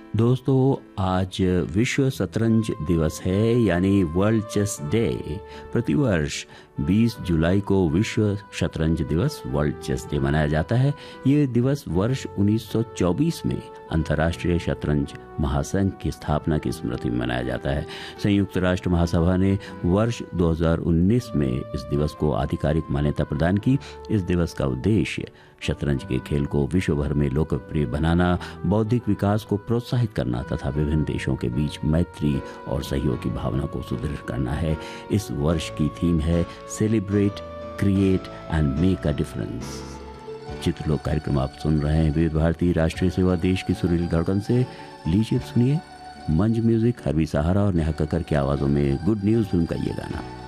दोस्तों, आज विश्व शतरंज दिवस है, यानी वर्ल्ड चेस डे। प्रतिवर्ष 20 जुलाई को विश्व शतरंज दिवस, वर्ल्ड चेस डे मनाया जाता है। ये दिवस वर्ष 1924 में अंतर्राष्ट्रीय शतरंज महासंघ की स्थापना की स्मृति में मनाया जाता है। संयुक्त राष्ट्र महासभा ने वर्ष 2019 में इस दिवस को आधिकारिक मान्यता प्रदान की। इस दिवस का उद्देश्य शतरंज के खेल को विश्व भर में लोकप्रिय बनाना, बौद्धिक विकास को प्रोत्साहित करना तथा विभिन्न देशों के बीच मैत्री और सहयोग की भावना को सुदृढ़ करना है। इस वर्ष की थीम है celebrate, create and make a difference. चित्रलोक कार्यक्रम आप सुन रहे हैं विविध भारती राष्ट्रीय सेवा देश की सुरीली धड़कन से। लीजिए सुनिए मंज म्यूजिक, हरवी सहारा और नेहा कक्कर की आवाजों में गुड न्यूज फिल्म का ये गाना।